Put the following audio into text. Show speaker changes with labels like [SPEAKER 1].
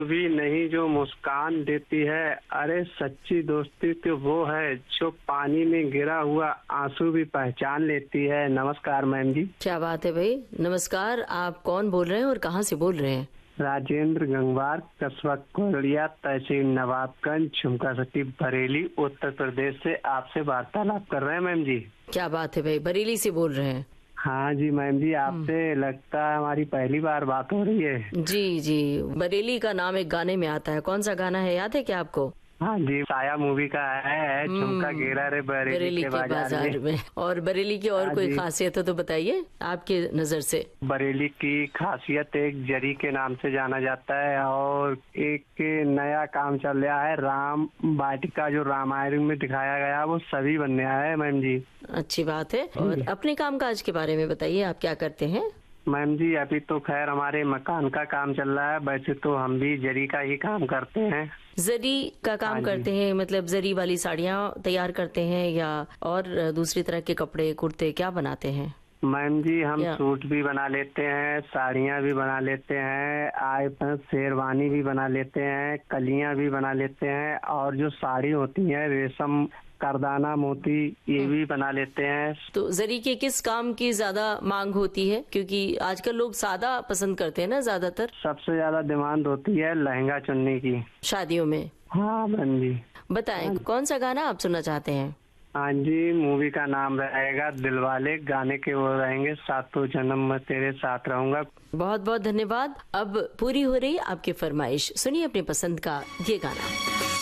[SPEAKER 1] भी नहीं जो मुस्कान देती है, अरे सच्ची दोस्ती तो वो है जो पानी में गिरा हुआ आंसू भी पहचान लेती है। नमस्कार मैम जी।
[SPEAKER 2] क्या बात है भाई, नमस्कार। आप कौन बोल रहे हैं और कहाँ से बोल रहे हैं?
[SPEAKER 1] राजेंद्र गंगवार, कस्बा कोरिया, तहसील नवाबगंज, झुमका सिटी, बरेली, उत्तर प्रदेश से आपसे वार्तालाप कर रहे हैं मैम जी।
[SPEAKER 2] क्या बात है भाई, बरेली से बोल रहे हैं?
[SPEAKER 1] हाँ जी मैम जी, आपसे लगता है हमारी पहली बार बात हो रही है।
[SPEAKER 2] जी जी, बरेली का नाम एक गाने में आता है। कौन सा गाना है, याद है क्या आपको?
[SPEAKER 1] हाँ जी, साया मूवी का है, झुमका गिरा रे बरेली के बाजार में।
[SPEAKER 2] और बरेली की और
[SPEAKER 1] हाँ
[SPEAKER 2] कोई
[SPEAKER 1] जी।
[SPEAKER 2] खासियत हो तो बताइए आपके नजर से।
[SPEAKER 1] बरेली की खासियत एक जरी के नाम से जाना जाता है और एक नया काम चल रहा है, राम वाटिका जो रामायण में दिखाया गया वो सभी बनने आया है मैम जी।
[SPEAKER 2] अच्छी बात है। और अपने कामकाज के बारे में बताइए, आप क्या करते हैं?
[SPEAKER 1] मैम जी अभी तो खैर हमारे मकान का काम चल रहा है, वैसे तो हम भी जरी का ही काम करते हैं।
[SPEAKER 2] जरी का काम
[SPEAKER 1] हाँ जी।
[SPEAKER 2] करते हैं, मतलब जरी वाली साड़ियाँ तैयार करते हैं या और दूसरी तरह के कपड़े कुर्ते क्या बनाते हैं?
[SPEAKER 1] मैम जी हम
[SPEAKER 2] या
[SPEAKER 1] सूट भी बना लेते हैं, साड़ियाँ भी बना लेते हैं, आए पर शेरवानी भी बना लेते हैं, कलियाँ भी बना लेते हैं, और जो साड़ी होती है रेशम करदाना मोती ये भी बना लेते हैं।
[SPEAKER 2] तो जरी के किस काम की ज्यादा मांग होती है? क्योंकि आजकल लोग सादा पसंद करते हैं ना ज्यादातर,
[SPEAKER 1] सबसे ज्यादा डिमांड होती है लहंगा चुन्नी की
[SPEAKER 2] शादियों में।
[SPEAKER 1] हाँ मैम जी।
[SPEAKER 2] बताएं कौन सा गाना आप सुनना चाहते हैं?
[SPEAKER 1] हाँ जी, मूवी का नाम रहेगा दिलवाले, गाने के वो रहेंगे सातों जन्म मैं तेरे साथ रहूंगा।
[SPEAKER 2] बहुत बहुत धन्यवाद। अब पूरी हो रही आपकी फरमाइश, सुनिए अपनी पसंद का ये गाना।